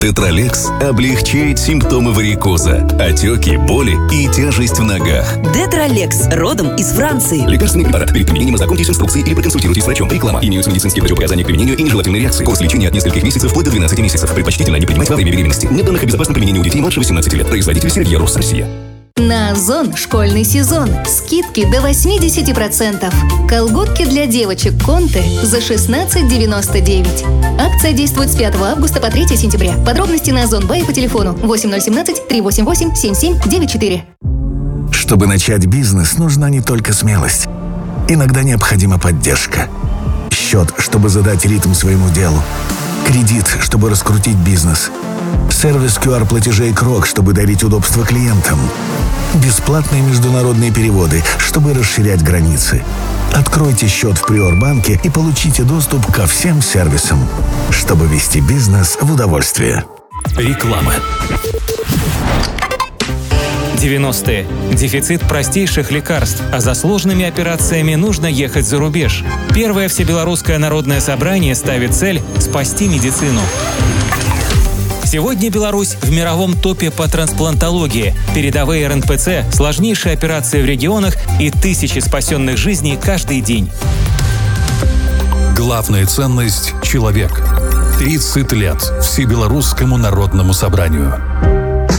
Тетралекс облегчает симптомы варикоза, отеки, боли и тяжесть в ногах. Тетралекс родом из Франции. Лекарственный препарат. Перед применением ознакомьтесь с инструкцией или проконсультируйтесь с врачом. Реклама. Имеются медицинские противопоказания к применению и нежелательные реакции. Курс лечения от нескольких месяцев вплоть до 12 месяцев. Предпочтительно не принимать во время беременности. Нет данных о безопасном применении у детей младше 18 лет. Производитель Сергиерус, Россия. На Озон школьный сезон. Скидки до 80%. Колготки для девочек Конте за 16,99. Акция действует с 5 августа по 3 сентября. Подробности на Озон Бай по телефону 8017-388-7794. Чтобы начать бизнес, нужна не только смелость. Иногда необходима поддержка. Счет, чтобы задать ритм своему делу. Кредит, чтобы раскрутить бизнес. Сервис QR-платежей Крок, чтобы дарить удобство клиентам. Бесплатные международные переводы, чтобы расширять границы. Откройте счет в Приорбанке и получите доступ ко всем сервисам, чтобы вести бизнес в удовольствие. Реклама. 90-е. Дефицит простейших лекарств, а за сложными операциями нужно ехать за рубеж. Первое Всебелорусское народное собрание ставит цель спасти медицину. Сегодня Беларусь в мировом топе по трансплантологии. Передовые РНПЦ, сложнейшие операции в регионах и тысячи спасенных жизней каждый день. Главная ценность – человек. 30 лет Всебелорусскому народному собранию.